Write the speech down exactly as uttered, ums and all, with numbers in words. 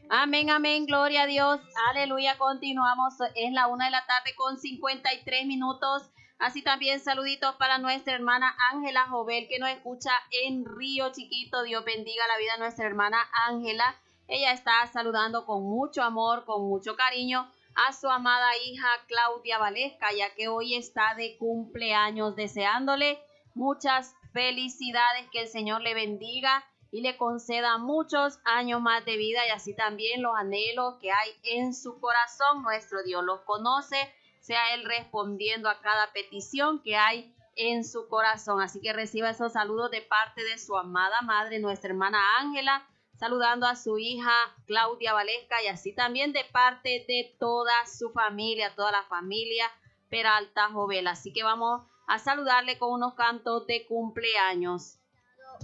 Amén, amén, gloria a Dios, aleluya, continuamos, es la una de la tarde con cincuenta y tres minutos, así también saluditos para nuestra hermana Ángela Jovel que nos escucha en Río Chiquito. Dios bendiga la vida de nuestra hermana Ángela, ella está saludando con mucho amor, con mucho cariño a su amada hija Claudia Valesca, ya que hoy está de cumpleaños, deseándole muchas felicidades, que el Señor le bendiga y le conceda muchos años más de vida, y así también los anhelos que hay en su corazón. Nuestro Dios los conoce, sea Él respondiendo a cada petición que hay en su corazón. Así que reciba esos saludos de parte de su amada madre, nuestra hermana Ángela, saludando a su hija Claudia Valesca, y así también de parte de toda su familia, toda la familia Peralta Jovel. Así que vamos a saludarle con unos cantos de cumpleaños.